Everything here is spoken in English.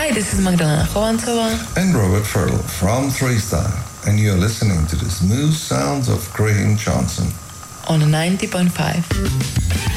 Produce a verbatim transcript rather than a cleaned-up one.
Hi, this is Magdalena Chovancová and Robert Ferrell from Three Style, and you're listening to the smooth sounds of Graham Johnson on ninety point five.